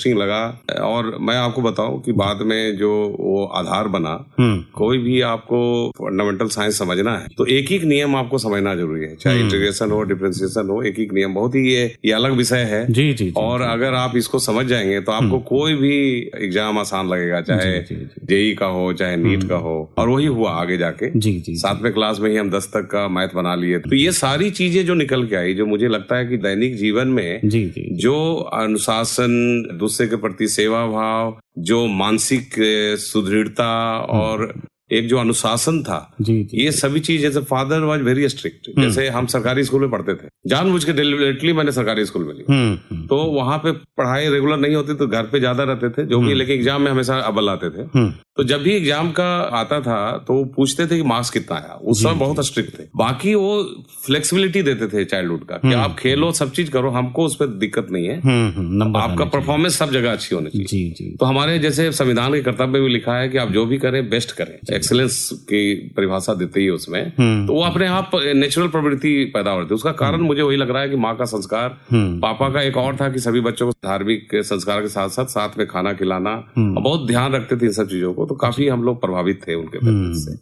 Interesting लगा। और मैं आपको बताऊं कि बाद में जो वो आधार बना, कोई भी आपको फंडामेंटल साइंस समझना है तो एक एक नियम आपको समझना जरूरी है, चाहे इंटीग्रेशन हो, डिफरेंशिएशन हो, एक एक नियम बहुत ही ये अलग विषय है। जी, और अगर आप इसको समझ जाएंगे तो आपको कोई भी एग्जाम आसान लगेगा, चाहे जेई का हो, चाहे नीट का हो। और वही हुआ आगे जाके। 7वें क्लास में ही हम 10 तक का मैथ बना लिए। तो ये सारी चीजें जो निकल के आई, जो मुझे लगता है कि दैनिक जीवन में जो अनुशासन, दूसरे के प्रति सेवा भाव, जो मानसिक सुदृढ़ता और एक जो अनुशासन था, ये सभी चीज, जैसे फादर वाज वेरी स्ट्रिक्ट। जैसे हम सरकारी स्कूल में पढ़ते थे, जानबूझ के डेलिबरेटली मैंने सरकारी स्कूल में लिया। तो वहां पे पढ़ाई रेगुलर नहीं होती तो घर पे ज्यादा रहते थे जो भी, लेकिन एग्जाम में हमेशा अव्वल आते थे। तो जब भी एग्जाम का आता था तो वो पूछते थे कि मार्क्स कितना आया। उस समय बहुत स्ट्रिक्ट थे। बाकी वो फ्लेक्सिबिलिटी देते थे चाइल्डहुड का कि आप खेलो, सब चीज करो, हमको उस पर दिक्कत नहीं है, आपका परफॉर्मेंस सब जगह अच्छी होनी चाहिए। तो हमारे जैसे संविधान के कर्तव्य में लिखा है कि आप जो भी करें बेस्ट करें, एक्सीलेंस की परिभाषा देती है उसमें। तो वो अपने आप नेचुरल प्रवृत्ति पैदा होती है। उसका कारण मुझे वही लग रहा है कि माँ का संस्कार, पापा का एक और था कि सभी बच्चों को धार्मिक संस्कार के साथ साथ में खाना खिलाना, बहुत ध्यान रखते थे इन सब चीजों को। तो काफी हम लोग प्रभावित थे उनके प्रति से।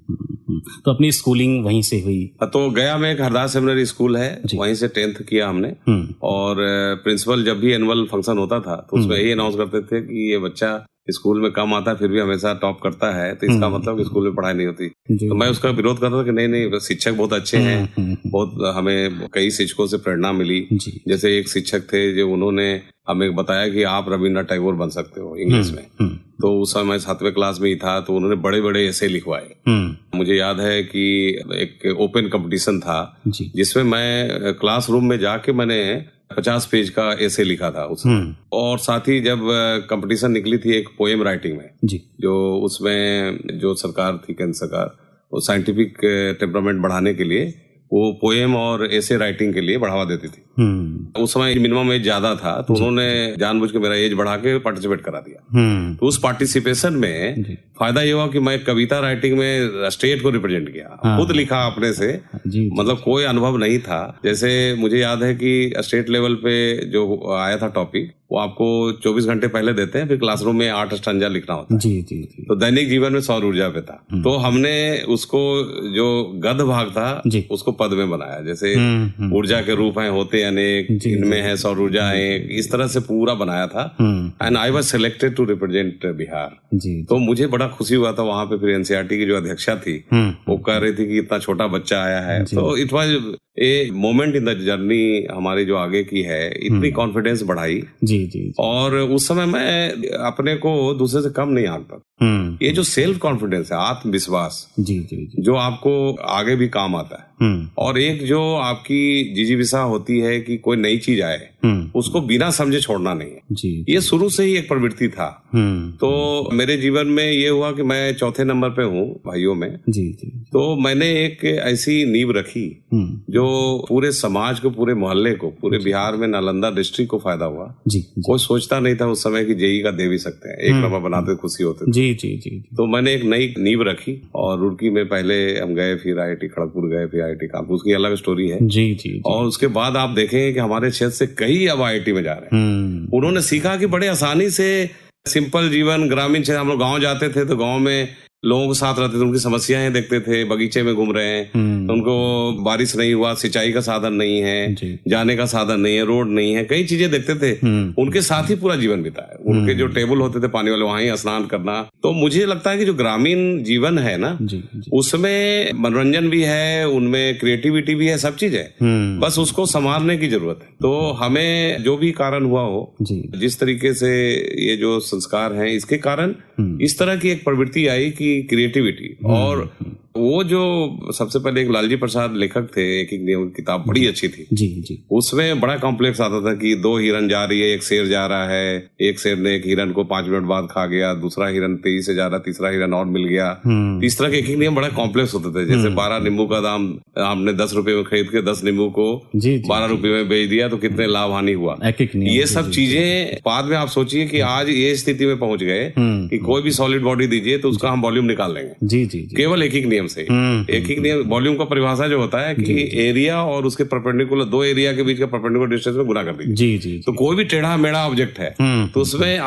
तो अपनी स्कूलिंग वहीं से हुई? तो गया में एक हरदास सेमिनरी स्कूल है, वहीं से 10th किया हमने। और प्रिंसिपल जब भी एनुअल फंक्शन होता था तो उसमें यही अनाउंस करते थे कि ये बच्चा स्कूल में कम आता है फिर भी हमेशा टॉप करता है, तो इसका मतलब कि स्कूल में पढ़ाई नहीं होती। तो मैं उसका विरोध करता था कि नहीं, शिक्षक बहुत अच्छे हैं, बहुत हमें कई शिक्षकों से प्रेरणा मिली। जैसे एक शिक्षक थे जो उन्होंने हमें बताया कि आप रविन्द्रनाथ टैगोर बन सकते हो इंग्लिश में। तो उस समय 7वें क्लास में ही था, तो उन्होंने बड़े बड़े ऐसे लिखवाए। मुझे याद है कि एक ओपन कंपटीशन था जिसमें मैं क्लासरूम में जाके मैंने 50 पेज का ऐसे लिखा था उसमें। और साथ ही जब कंपटीशन निकली थी एक पोएम राइटिंग में, जो उसमें जो सरकार थी, केंद्र सरकार, वो साइंटिफिक टेम्परामेंट बढ़ाने के लिए वो पोएम और ऐसे राइटिंग के लिए बढ़ावा देती थी। उस समय मिनिमम एज ज्यादा था, तो उन्होंने जानबूझ के मेरा एज बढ़ा के पार्टिसिपेट करा दिया। तो उस पार्टिसिपेशन में फायदा ये हुआ कि मैं कविता राइटिंग में स्टेट को रिप्रेजेंट किया, खुद लिखा अपने से। मतलब कोई अनुभव नहीं था। जैसे मुझे याद है कि स्टेट लेवल पे जो आया था टॉपिक, वो आपको 24 घंटे पहले देते हैं, फिर क्लासरूम में 8 स्टैंजा लिखना होता है। तो दैनिक जीवन में सौर ऊर्जा पे था। तो हमने उसको जो गद्य भाग था उसको पद में बनाया, जैसे ऊर्जा के रूप हैं होते अनेक, इनमें है सौर ऊर्जा एक, इस तरह से पूरा बनाया था। And I was selected to represent Bihar. तो मुझे बड़ा खुशी हुआ था। वहां पे फिर एनसीईआरटी की जो अध्यक्षा थी वो कह रही थी कि इतना छोटा बच्चा आया है। तो it was a moment in the journey हमारी जो आगे की है, इतनी कॉन्फिडेंस बढ़ाई। और उस समय मैं अपने को दूसरे से कम नहीं आंकता। ये जो सेल्फ कॉन्फिडेंस है, आत्मविश्वास, जो आपको आगे भी काम आता है। और एक जो आपकी जिजीविषा होती है कि कोई नई चीज आए, उसको बिना समझे छोड़ना नहीं है। ये शुरू से ही एक प्रवृत्ति था। तो मेरे जीवन में ये हुआ कि मैं 4थे नंबर पे हूँ भाइयों में। तो मैंने एक ऐसी नींव रखी जो पूरे समाज को, पूरे मोहल्ले को, पूरे बिहार में नालंदा डिस्ट्रिक्ट को फायदा हुआ। कोई सोचता नहीं था उस समय कि जेई का दे भी सकते हैं, एक नंबर बनाते खुशी होते थे। तो मैंने एक नई नींव रखी और रुड़की में पहले हम गए, फिर IIT खड़गपुर गए, फिर IIT कानपुर, उसकी अलग स्टोरी है। और उसके बाद आप देखेंगे कि हमारे क्षेत्र से कई अब IIT में जा रहे हैं। उन्होंने सीखा कि बड़े आसानी से सिंपल जीवन, ग्रामीण क्षेत्र, हम लोग गाँव जाते थे तो गाँव में लोगों के साथ रहते थे, उनकी समस्याएं देखते थे, बगीचे में घूम रहे हैं, उनको बारिश नहीं हुआ, सिंचाई का साधन नहीं है, जाने का साधन नहीं है, रोड नहीं है, कई चीजें देखते थे। उनके साथ ही पूरा जीवन बिताया। उनके जो टेबल होते थे पानी वाले, वहां ही स्नान करना। तो मुझे लगता है कि जो ग्रामीण जीवन है ना, उसमें मनोरंजन भी है, उनमें क्रिएटिविटी भी है, सब चीज है, बस उसको संभालने की जरूरत है। तो हमें जो भी कारण हुआ हो, जिस तरीके से ये जो संस्कार है, इसके कारण इस तरह की एक प्रवृत्ति आई कि क्रिएटिविटी। और वो जो सबसे पहले एक लालजी प्रसाद लेखक थे, एक किताब बड़ी अच्छी थी। उसमें बड़ा कॉम्प्लेक्स आता था कि 2 हिरन जा रही है, एक शेर जा रहा है, एक शेर ने एक हिरन को 5 मिनट बाद खा गया, दूसरा हिरन तेजी से जा रहा, तीसरा हिरन और मिल गया। इस तरह के एक नियम बड़ा कॉम्प्लेक्स होते थे। जैसे 12 नींबू का दाम आपने 10 रुपए में खरीद के 10 नींबू को 12 रुपए में बेच दिया, तो कितने लाभ हानि हुआ। ये सब चीजें बाद में आप सोचिए कि आज ये स्थिति में पहुंच गए कि कोई भी सॉलिड बॉडी दीजिए तो उसका हम वॉल्यूम निकाल लेंगे, केवल एक नियम से। एक नियम, वॉल्यूम का परिभाषा जो होता है कि एरिया और उसके परपेंडिकुलर, 2 एरिया के बीच का परपेंडिकुलर डिस्टेंस में गुना कर दीजिए। तो कोई भी टेढ़ा मेढ़ा ऑब्जेक्ट है तो उसमें